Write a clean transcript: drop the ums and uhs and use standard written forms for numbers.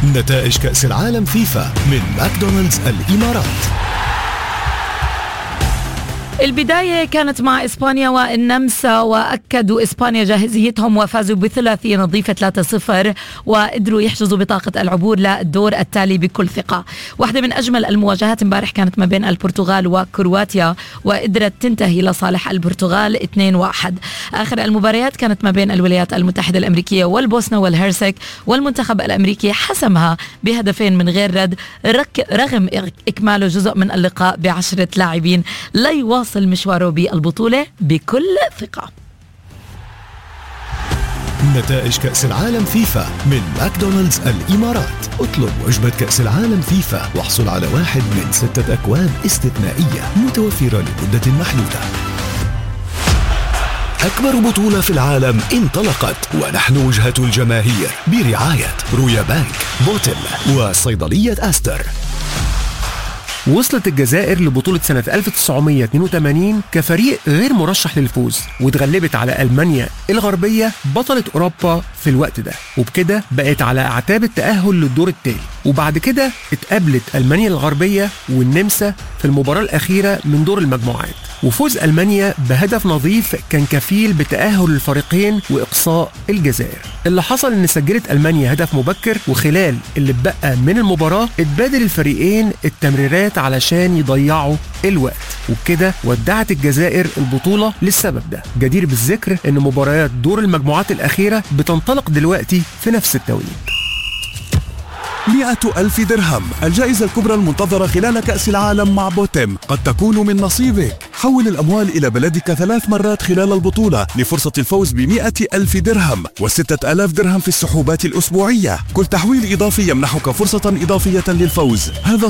نتائج كأس العالم فيفا من ماكدونالدز الإمارات. البداية كانت مع إسبانيا والنمسا، وأكدوا إسبانيا جاهزيتهم وفازوا بثلاثية نظيفة 3-0 وقدروا يحجزوا بطاقة العبور للدور التالي بكل ثقة. واحدة من أجمل المواجهات امبارح كانت ما بين البرتغال وكرواتيا وقدرت تنتهي لصالح البرتغال 2-1. آخر المباريات كانت ما بين الولايات المتحدة الأمريكية والبوسنة والهرسك، والمنتخب الأمريكي حسمها بهدفين من غير رد رغم إكماله جزء من اللقاء ب10 لاعبين ليواصل مشواره بالبطولة بكل ثقة. نتائج كأس العالم فيفا من ماكدونالدز الإمارات. اطلب وجبة كأس العالم فيفا واحصل على واحد من 6 أكواب استثنائية متوفرة لمدة محدودة. أكبر بطولة في العالم انطلقت، ونحن وجهة الجماهير برعاية رويا بانك، بوتل، وصيدلية أستر. وصلت الجزائر لبطولة سنة 1982 كفريق غير مرشح للفوز، واتغلبت على ألمانيا الغربية بطلة أوروبا في الوقت ده، وبكده بقت على أعتاب التأهل للدور التالي. وبعد كده اتقابلت ألمانيا الغربية والنمسا في المباراة الأخيرة من دور المجموعات، وفوز ألمانيا بهدف نظيف كان كفيل بتأهل الفريقين وإقصاء الجزائر. اللي حصل إن سجلت ألمانيا هدف مبكر، وخلال اللي اتبقى من المباراة اتبادل الفريقين التمريرات علشان يضيعوا الوقت، وبكده ودعت الجزائر البطولة. للسبب ده جدير بالذكر إن مباريات دور المجموعات الأخيرة بتنطلق دلوقتي في نفس التوقيت. 100,000 درهم الجائزة الكبرى المنتظرة خلال كأس العالم مع بوتم قد تكون من نصيبك. حول الأموال إلى بلدك 3 مرات خلال البطولة لفرصة الفوز ب100,000 درهم و6,000 درهم في السحوبات الأسبوعية. كل تحويل إضافي يمنحك فرصة إضافية للفوز. هذا